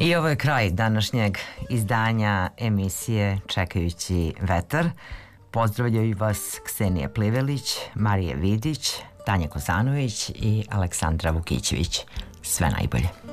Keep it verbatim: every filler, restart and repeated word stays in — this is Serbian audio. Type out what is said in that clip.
I ovo je kraj današnjeg izdanja emisije Čekajući vetar. Pozdravljaju vas Ksenija Plivelić, Marija Vidić, Tanja Kozanović i Aleksandra Vukićević. Sve najbolje.